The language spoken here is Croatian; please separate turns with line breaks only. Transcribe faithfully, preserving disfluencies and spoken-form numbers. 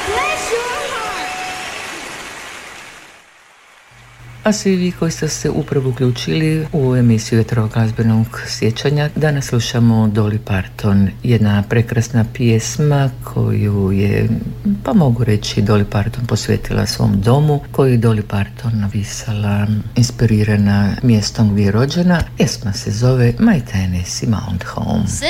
Bless your heart.
A svi vi koji ste se upravo uključili u emisiju Vetrova glazbenog sjećanja, danas slušamo Dolly Parton, jedna prekrasna pjesma koju je, pa mogu reći, Dolly Parton posvetila svom domu, koju je Dolly Parton napisala inspirirana mjestom gdje je rođena. Pjesma se zove My Tennessee Mountain Home.
Sing